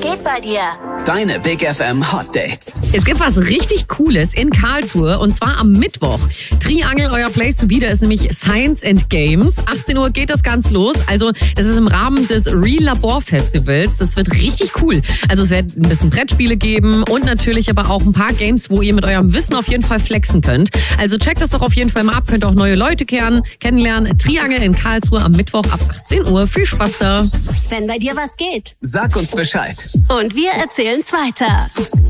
geht bei dir? Deine Big FM Hot Dates. Es gibt was richtig Cooles in Karlsruhe und zwar am Mittwoch. Triangel, euer Place to be, da ist nämlich Science and Games. 18 Uhr geht das ganz los. Also das ist im Rahmen des Real Labor Festivals. Das wird richtig cool. Also es wird ein bisschen Brettspiele geben und natürlich aber auch ein paar Games, wo ihr mit eurem Wissen auf jeden Fall flexen könnt. Also checkt das doch auf jeden Fall mal ab. Könnt auch neue Leute kennenlernen. Triangel in Karlsruhe am Mittwoch ab 18 Uhr. Viel Spaß da. Wenn bei dir was geht. Sag uns Bescheid. Und wir erzählen's weiter.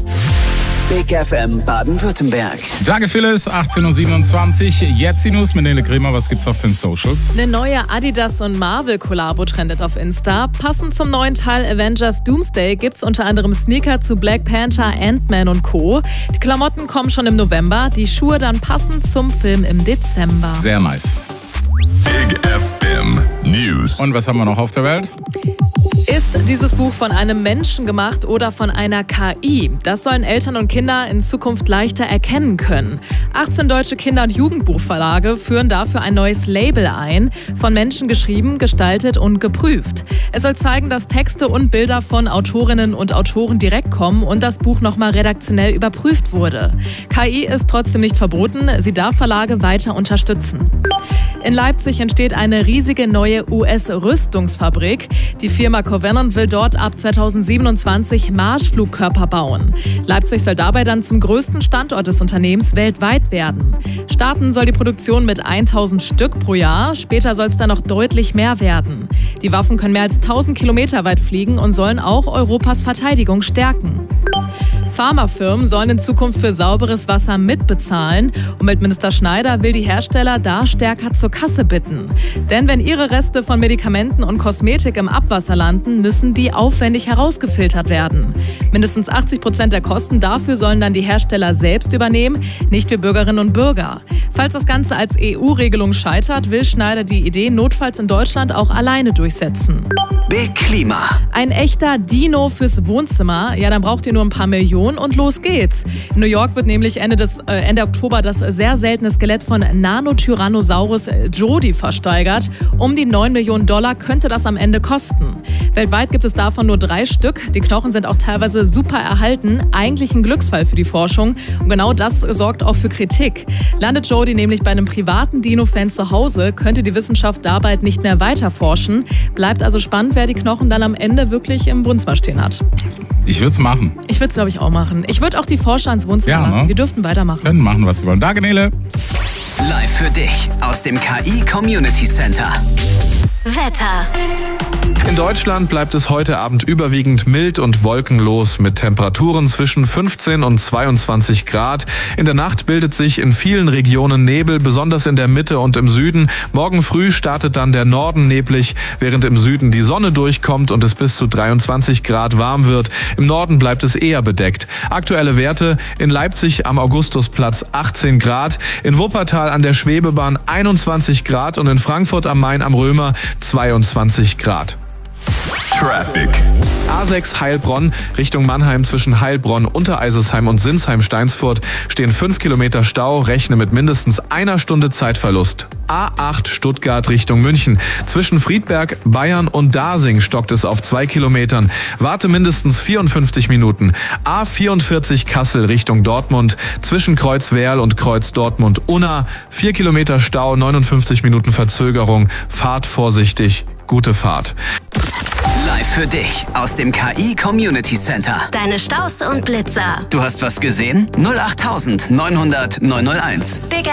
Big FM Baden-Württemberg. Danke Phyllis, 18.27 Uhr. Jetzt die News mit Nele Kremer. Was gibt's auf den Socials? Eine neue Adidas und Marvel-Kollabo trendet auf Insta. Passend zum neuen Teil Avengers Doomsday gibt's unter anderem Sneaker zu Black Panther, Ant-Man und Co. Die Klamotten kommen schon im November, die Schuhe dann passend zum Film im Dezember. Sehr nice. Big FM News. Und was haben wir noch auf der Welt? Ist dieses Buch von einem Menschen gemacht oder von einer KI? Das sollen Eltern und Kinder in Zukunft leichter erkennen können. 18 deutsche Kinder- und Jugendbuchverlage führen dafür ein neues Label ein, von Menschen geschrieben, gestaltet und geprüft. Es soll zeigen, dass Texte und Bilder von Autorinnen und Autoren direkt kommen und das Buch nochmal redaktionell überprüft wurde. KI ist trotzdem nicht verboten, sie darf Verlage weiter unterstützen. In Leipzig entsteht eine riesige neue US-Rüstungsfabrik. Die Firma Covenant will dort ab 2027 Marschflugkörper bauen. Leipzig soll dabei dann zum größten Standort des Unternehmens weltweit werden. Starten soll die Produktion mit 1000 Stück pro Jahr. Später soll es dann noch deutlich mehr werden. Die Waffen können mehr als 1000 Kilometer weit fliegen und sollen auch Europas Verteidigung stärken. Pharmafirmen sollen in Zukunft für sauberes Wasser mitbezahlen. Umweltminister Schneider will die Hersteller da stärker zur Kasse bitten. Denn wenn ihre Reste von Medikamenten und Kosmetik im Abwasser landen, müssen die aufwendig herausgefiltert werden. Mindestens 80% der Kosten dafür sollen dann die Hersteller selbst übernehmen, nicht wir Bürgerinnen und Bürger. Falls das Ganze als EU-Regelung scheitert, will Schneider die Idee notfalls in Deutschland auch alleine durchsetzen. Big Klima. Ein echter Dino fürs Wohnzimmer, ja, dann braucht ihr nur ein paar Millionen und los geht's. In New York wird nämlich Ende Oktober das sehr seltene Skelett von Nanotyrannosaurus Jodi versteigert. Um die $9 Millionen könnte das am Ende kosten. Weltweit gibt es davon nur 3 Stück. Die Knochen sind auch teilweise super erhalten. Eigentlich ein Glücksfall für die Forschung. Und genau das sorgt auch für Kritik. Landet Jodi nämlich bei einem privaten Dino-Fan zu Hause, könnte die Wissenschaft da bald nicht mehr weiter forschen. Bleibt also spannend, wer die Knochen dann am Ende wirklich im Wohnzimmer stehen hat. Ich würde es machen. Ich würde es, glaube ich, auch machen. Ich würde auch die Forscher ins Wohnzimmer lassen. Ne? Die dürften weitermachen. Können machen, was sie wollen. Danke, Nele. Live für dich aus dem KI Community Center. Wetter. In Deutschland bleibt es heute Abend überwiegend mild und wolkenlos mit Temperaturen zwischen 15 und 22 Grad. In der Nacht bildet sich in vielen Regionen Nebel, besonders in der Mitte und im Süden. Morgen früh startet dann der Norden neblig, während im Süden die Sonne durchkommt und es bis zu 23 Grad warm wird. Im Norden bleibt es eher bedeckt. Aktuelle Werte: in Leipzig am Augustusplatz 18 Grad, in Wuppertal an der Schwebebahn 21 Grad und in Frankfurt am Main am Römer 22 Grad. Traffic. A6 Heilbronn Richtung Mannheim zwischen Heilbronn, Untereisesheim und Sinsheim-Steinsfurt stehen 5 Kilometer Stau, rechne mit mindestens einer Stunde Zeitverlust. A8 Stuttgart Richtung München zwischen Friedberg, Bayern und Dasing stockt es auf 2 Kilometern. Warte mindestens 54 Minuten. A44 Kassel Richtung Dortmund zwischen Kreuzwerl und Kreuz Dortmund-Unna 4 Kilometer Stau, 59 Minuten Verzögerung. Fahrt vorsichtig. Gute Fahrt. Live für dich aus dem KI Community Center. Deine Staus und Blitzer. Du hast was gesehen? 08900 901. Big